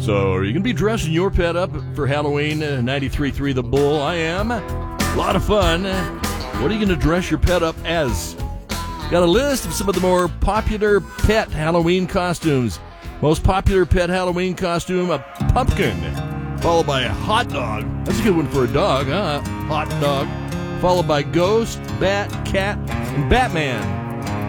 So are you going to be dressing your pet up for Halloween 93.3 The Bull? I am. A lot of fun. What are you going to dress your pet up as? Got a list of some of the more popular pet Halloween costumes. Most popular pet Halloween costume, a pumpkin, followed by a hot dog. That's a good one for a dog, huh? Hot dog. Followed by ghost, bat, cat, and Batman.